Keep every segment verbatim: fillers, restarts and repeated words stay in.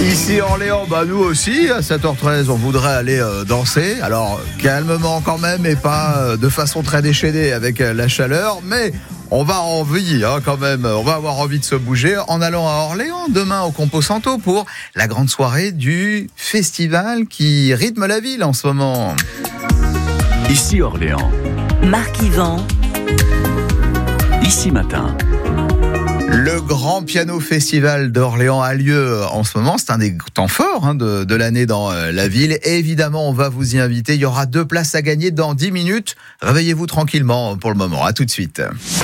Ici Orléans, bah nous aussi, à sept heures treize, on voudrait aller euh, danser. Alors, calmement quand même, et pas euh, de façon très déchaînée avec euh, la chaleur, mais on va envie hein, quand même, on va avoir envie de se bouger en allant à Orléans demain au Campo Santo pour la grande soirée du festival qui rythme la ville en ce moment. Ici Orléans. Marc Yvan. Ici Matin. Le Grand Piano Festival d'Orléans a lieu en ce moment. C'est un des temps forts hein, de, de l'année dans euh, la ville. Et évidemment, on va vous y inviter. Il y aura deux places à gagner dans dix minutes. Réveillez-vous tranquillement pour le moment. À tout de suite.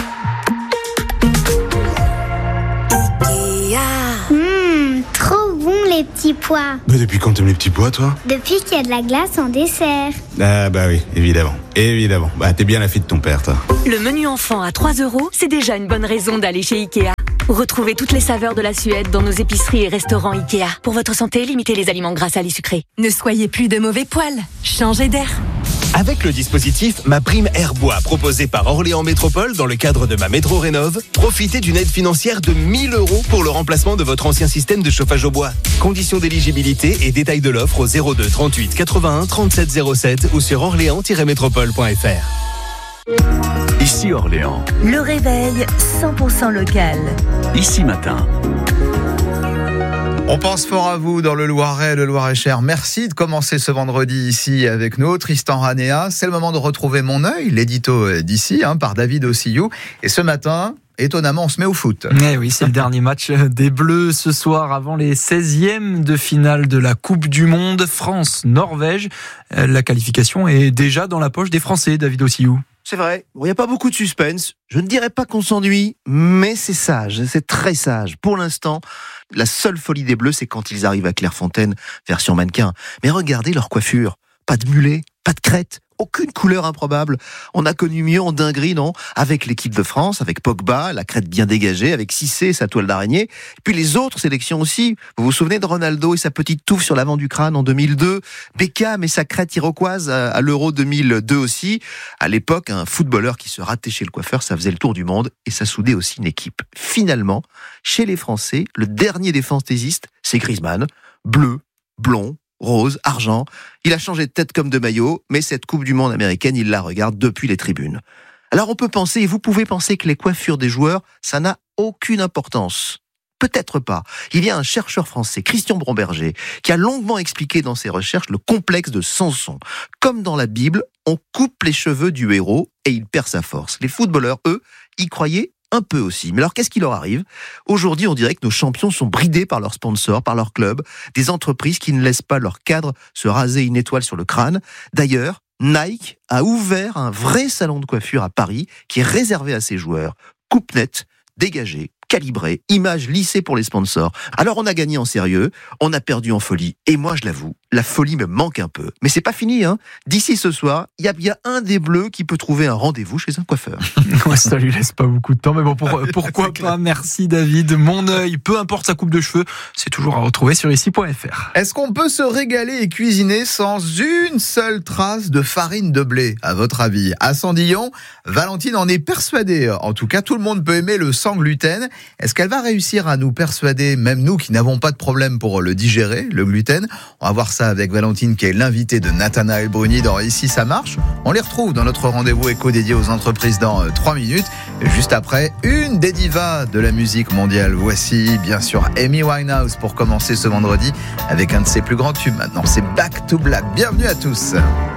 Mmh, trop bon les petits pois. Bah depuis quand t'aimes les petits pois, toi? Depuis qu'il y a de la glace en dessert. Ah bah oui, évidemment, évidemment. Bah t'es bien la fille de ton père, toi. Le menu enfant à trois euros, c'est déjà une bonne raison d'aller chez Ikea. Retrouvez toutes les saveurs de la Suède dans nos épiceries et restaurants Ikea. Pour votre santé, limitez les aliments gras, salés, sucrés. Ne soyez plus de mauvais poils. Changez d'air. Avec le dispositif Ma Prime Airbois proposé par Orléans Métropole dans le cadre de ma Métro Rénov', profitez d'une aide financière de mille euros pour le remplacement de votre ancien système de chauffage au bois. Conditions d'éligibilité et détails de l'offre au zéro deux trente-huit quatre-vingt-un trente-sept zéro sept ou sur orléans tiret métropole point f r. Ici Orléans. Le réveil cent pour cent local. Ici Matin. On pense fort à vous dans le Loiret, le Loir-et-Cher. Merci de commencer ce vendredi ici avec nous. Tristan Ranéa, c'est le moment de retrouver Mon œil, l'édito d'ici, hein, par David Ossillou. Et ce matin, étonnamment, on se met au foot. Eh oui, c'est le dernier match des Bleus ce soir avant les seizièmes de finale de la Coupe du Monde. France-Norvège. La qualification est déjà dans la poche des Français, David Ossillou. C'est vrai, il n'y a pas beaucoup de suspense. Je ne dirais pas qu'on s'ennuie, mais c'est sage, c'est très sage. Pour l'instant, la seule folie des Bleus, c'est quand ils arrivent à Clairefontaine, version mannequin. Mais regardez leur coiffure. Pas de mulet, pas de crête, aucune couleur improbable. On a connu mieux en dinguerie, non? Avec l'équipe de France, avec Pogba, la crête bien dégagée, avec Cissé, sa toile d'araignée. Et puis les autres sélections aussi. Vous vous souvenez de Ronaldo et sa petite touffe sur l'avant du crâne en deux mille deux? Beckham et sa crête iroquoise à l'Euro deux mille deux aussi. À l'époque, un footballeur qui se ratait chez le coiffeur, ça faisait le tour du monde et ça soudait aussi une équipe. Finalement, chez les Français, le dernier des fantaisistes, c'est Griezmann. Bleu, blond, rose, argent. Il a changé de tête comme de maillot, mais cette Coupe du Monde américaine, il la regarde depuis les tribunes. Alors on peut penser, et vous pouvez penser que les coiffures des joueurs, ça n'a aucune importance. Peut-être pas. Il y a un chercheur français, Christian Bromberger, qui a longuement expliqué dans ses recherches le complexe de Samson. Comme dans la Bible, on coupe les cheveux du héros et il perd sa force. Les footballeurs, eux, y croyaient un peu aussi. Mais alors, qu'est-ce qui leur arrive? Aujourd'hui, on dirait que nos champions sont bridés par leurs sponsors, par leurs clubs, des entreprises qui ne laissent pas leurs cadres se raser une étoile sur le crâne. D'ailleurs, Nike a ouvert un vrai salon de coiffure à Paris qui est réservé à ses joueurs. Coupe nette, dégagée, calibrée, image lissée pour les sponsors. Alors on a gagné en sérieux, on a perdu en folie. Et moi, je l'avoue, la folie me manque un peu. Mais c'est pas fini, hein. D'ici ce soir, il y a bien un des Bleus qui peut trouver un rendez-vous chez un coiffeur. Ouais, ça lui laisse pas beaucoup de temps, mais bon, pour, pourquoi pas. Merci David. Mon œil, peu importe sa coupe de cheveux, c'est toujours à retrouver sur ici point f r. Est-ce qu'on peut se régaler et cuisiner sans une seule trace de farine de blé, à votre avis? À Sandillon, Valentine en est persuadée. En tout cas, tout le monde peut aimer le sans gluten. Est-ce qu'elle va réussir à nous persuader, même nous qui n'avons pas de problème pour le digérer, le gluten? On va voir ça avec Valentine, qui est l'invitée de Nathanaël Bruni dans Ici ça marche. On les retrouve dans notre rendez-vous éco dédié aux entreprises dans trois minutes. Juste après, une des divas de la musique mondiale. Voici bien sûr Amy Winehouse pour commencer ce vendredi avec un de ses plus grands tubes maintenant. C'est Back to Black. Bienvenue à tous.